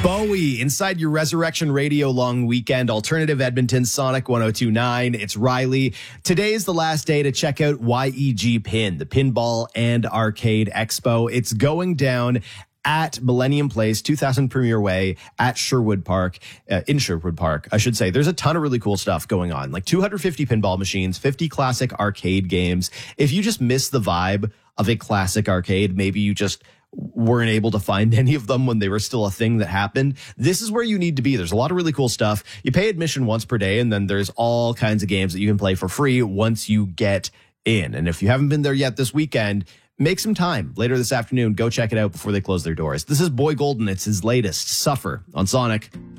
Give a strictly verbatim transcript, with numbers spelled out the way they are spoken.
Bowie inside your Resurrection Radio long weekend. Alternative Edmonton, Sonic one oh two point nine. It's Riley. Today is the last day to check out Y E G Pin, the Pinball and Arcade Expo. It's going down at Millennium Place, two thousand Premier Way at Sherwood Park, uh, in Sherwood Park, I should say. There's a ton of really cool stuff going on, like two hundred fifty pinball machines, fifty classic arcade games. If you just miss the vibe of a classic arcade, maybe you just weren't able to find any of them when they were still a thing that happened, this is where you need to be. There's a lot of really cool stuff. You pay admission once per day, and then there's all kinds of games that you can play for free once you get in. And if you haven't been there yet this weekend, make some time later this afternoon. Go check it out before they close their doors. This is Boy Golden. It's his latest, Suffer, on Sonic.